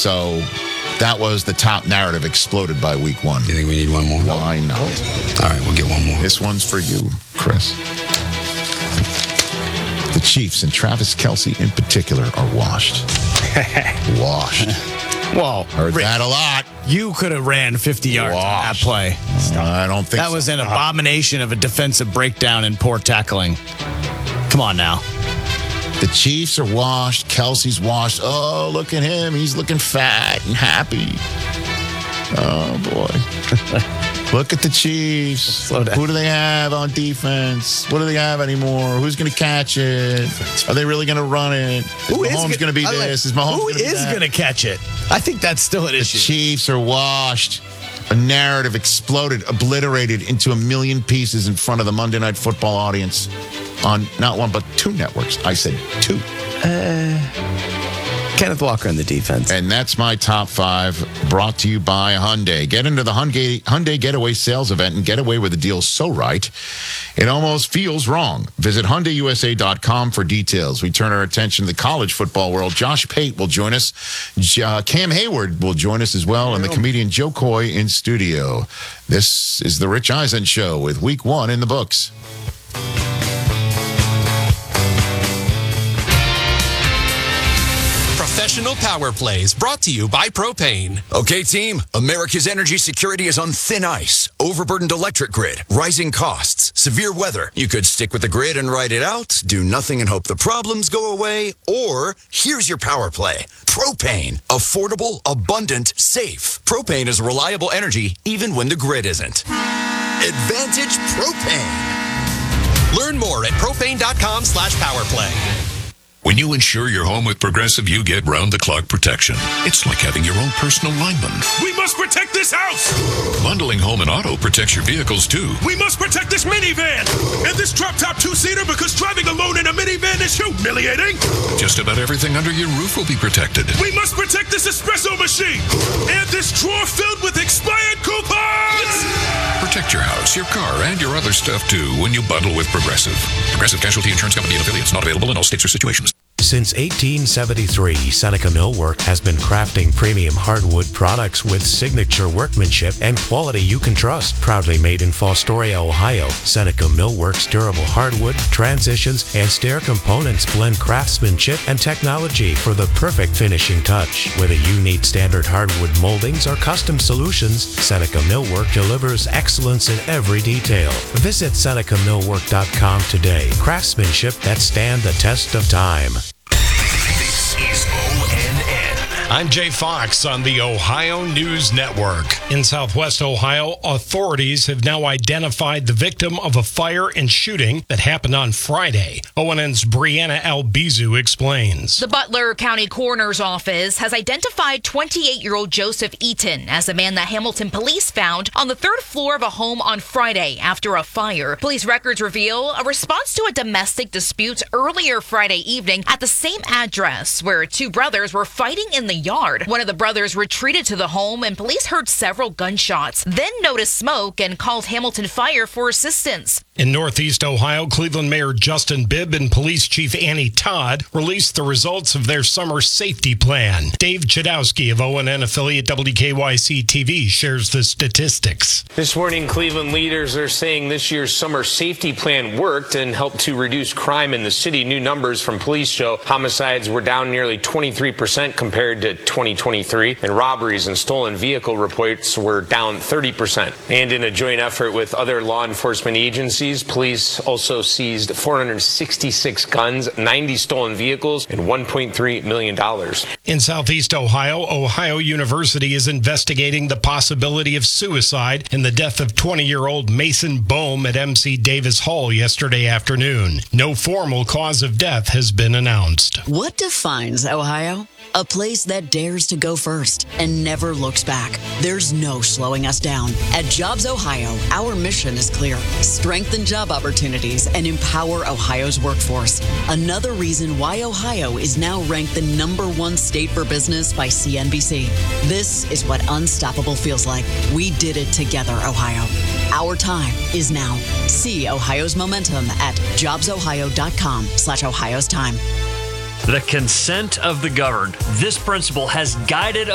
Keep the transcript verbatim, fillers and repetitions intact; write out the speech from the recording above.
So that was the top narrative exploded by week one. You think we need one more? Why not? All right, we'll get one more. This one's for you, Chris. The Chiefs and Travis Kelce in particular are washed. Washed. Well, Heard Rick, that a lot. you could have ran fifty yards on that Washed. play. I don't think That so. was an abomination of a defensive breakdown and poor tackling. Come on now. The Chiefs are washed. Kelsey's washed. Oh, look at him. He's looking fat and happy. Oh, boy. Look at the Chiefs. Slow down. Who do they have on defense? What do they have anymore? Who's going to catch it? Are they really going to run it? Is Who is Mahomes going to be I like- this? Is Mahomes Who going to be is that? going to catch it? I think that's still an The issue. Chiefs are washed. A narrative exploded, obliterated into a million pieces in front of the Monday Night Football audience on not one but two networks. I said two. Kenneth Walker in the defense. And that's my top five, brought to you by Hyundai. Get into the Hyundai, Hyundai Getaway sales event and get away with a deal so right, it almost feels wrong. Visit Hyundai U S A dot com for details. We turn our attention to the college football world. Josh Pate will join us. J- uh, Cam Hayward will join us as well, and the comedian Joe Coy in studio. This is the Rich Eisen Show with week one in the books. Professional Power Plays brought to you by Propane. Okay, team, America's energy security is on thin ice. Overburdened electric grid, rising costs, severe weather. You could stick with the grid and ride it out, do nothing and hope the problems go away, or here's your power play. Propane. Affordable, abundant, safe. Propane is reliable energy even when the grid isn't. Advantage Propane. Learn more at propane.com slash powerplay. When you insure your home with Progressive, you get round-the-clock protection. It's like having your own personal lineman. We must protect this house! Bundling home and auto protects your vehicles, too. We must protect this minivan! And this drop-top two-seater because driving alone in a minivan is humiliating! Just about everything under your roof will be protected. We must protect this espresso machine! And this drawer filled with expired coupons! Protect your house, your car, and your other stuff, too, when you bundle with Progressive. Progressive Casualty Insurance Company and affiliates, not available in all states or situations. Since eighteen seventy-three, Seneca Millwork has been crafting premium hardwood products with signature workmanship and quality you can trust. Proudly made in Fostoria, Ohio, Seneca Millwork's durable hardwood, transitions, and stair components blend craftsmanship and technology for the perfect finishing touch. Whether you need standard hardwood moldings or custom solutions, Seneca Millwork delivers excellence in every detail. Visit Seneca Millwork dot com today. Craftsmanship that stand the test of time. This is O N N. I'm Jay Fox on the Ohio News Network. In Southwest Ohio, authorities have now identified the victim of a fire and shooting that happened on Friday. O N N's Brianna Albizu explains. The Butler County Coroner's Office has identified twenty-eight-year-old Joseph Eaton as the man that Hamilton police found on the third floor of a home on Friday after a fire. Police records reveal a response to a domestic dispute earlier Friday evening at the same address where two brothers were fighting in the yard. One of the brothers retreated to the home and police heard several gunshots, then noticed smoke and called Hamilton Fire for assistance. In Northeast Ohio, Cleveland Mayor Justin Bibb and Police Chief Annie Todd released the results of their summer safety plan. Dave Chudowski of O N N affiliate W K Y C T V shares the statistics. This morning, Cleveland leaders are saying this year's summer safety plan worked and helped to reduce crime in the city. New numbers from police show homicides were down nearly twenty-three percent compared to twenty twenty-three, and robberies and stolen vehicle reports were down thirty percent. And in a joint effort with other law enforcement agencies, police also seized four hundred sixty-six guns, ninety stolen vehicles, and one point three million dollars. In Southeast Ohio, Ohio University is investigating the possibility of suicide in the death of twenty-year-old Mason Bohm at M C Davis Hall yesterday afternoon. No formal cause of death has been announced. What defines Ohio? A place that dares to go first and never looks back. There's no slowing us down. At Jobs Ohio, our mission is clear. Strengthen job opportunities and empower Ohio's workforce. Another reason why Ohio is now ranked the number one state for business by C N B C. This is what unstoppable feels like. We did it together, Ohio. Our time is now. See Ohio's momentum at jobsohio.com slash Ohio's time. The consent of the governed. This principle has guided